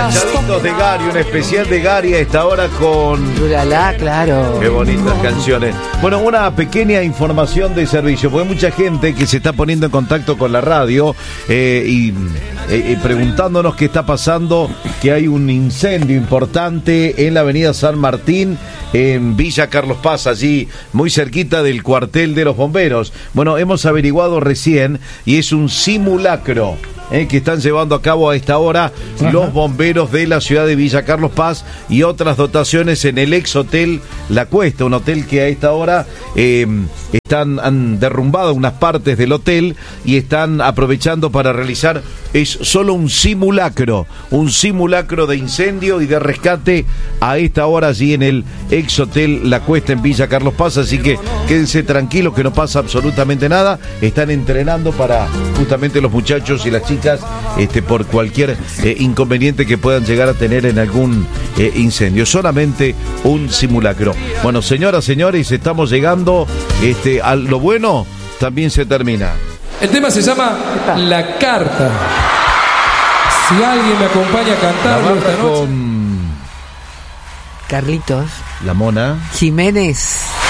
Enganchaditos de Gary, un especial de Gary a esta hora con... Duralá, claro. Qué bonitas canciones. Bueno, una pequeña información de servicio, porque hay mucha gente que se está poniendo en contacto con la radio y preguntándonos qué está pasando, que hay un incendio importante en la avenida San Martín, en Villa Carlos Paz, allí muy cerquita del cuartel de los bomberos. Bueno, hemos averiguado recién y es un simulacro que están llevando a cabo a esta hora los bomberos de la ciudad de Villa Carlos Paz y otras dotaciones en el ex hotel La Cuesta, un hotel que a esta hora han derrumbado unas partes del hotel y están aprovechando para realizar, es solo un simulacro de incendio y de rescate a esta hora allí en el ex hotel La Cuesta en Villa Carlos Paz, así que quédense tranquilos que no pasa absolutamente nada. Están entrenando para justamente los muchachos y las chicas por cualquier inconveniente que puedan llegar a tener en algún incendio. Solamente un simulacro. Bueno, señoras, señores, estamos llegando a lo bueno, también se termina. El tema se llama La Carta. Si alguien me acompaña a cantarlo esta noche. Con Carlitos. La Mona Jiménez.